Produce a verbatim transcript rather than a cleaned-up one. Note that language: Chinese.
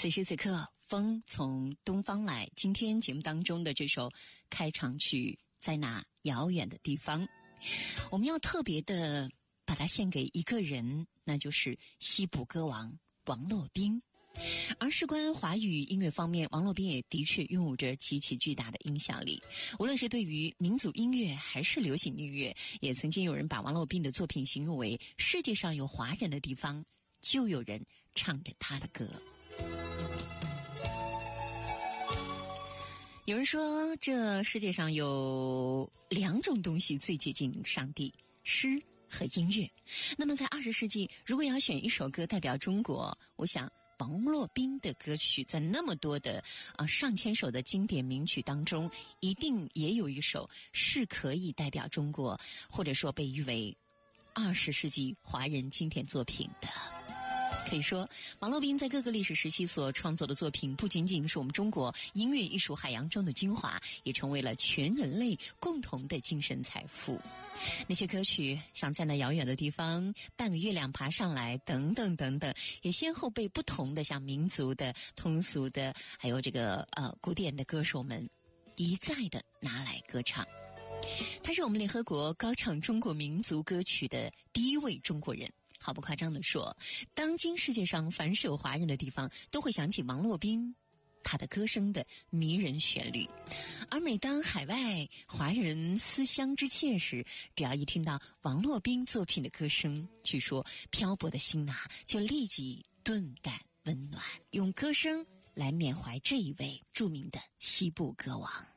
此时此刻，风从东方来。今天节目当中的这首开场曲，在那遥远的地方，我们要特别的把它献给一个人，那就是西部歌王王洛宾。而事关华语音乐方面，王洛宾也的确拥有着极其巨大的影响力。无论是对于民族音乐还是流行音乐，也曾经有人把王洛宾的作品形容为世界上有华人的地方，就有人唱着他的歌。有人说，这世界上有两种东西最接近上帝，诗和音乐。那么在二十世纪，如果要选一首歌代表中国，我想王洛宾的歌曲在那么多的啊、呃、上千首的经典名曲当中，一定也有一首是可以代表中国，或者说被誉为二十世纪华人经典作品的。可以说，王洛宾在各个历史时期所创作的作品，不仅仅是我们中国音乐艺术海洋中的精华，也成为了全人类共同的精神财富。那些歌曲像在那遥远的地方、半个月亮爬上来等等等等，也先后被不同的像民族的、通俗的，还有这个呃古典的歌手们一再的拿来歌唱。他是我们联合国高唱中国民族歌曲的第一位中国人。毫不夸张地说，当今世界上凡是有华人的地方，都会想起王洛宾他的歌声的迷人旋律。而每当海外华人思乡之切时，只要一听到王洛宾作品的歌声，据说漂泊的心呐就立即顿感温暖。用歌声来缅怀这一位著名的西部歌王。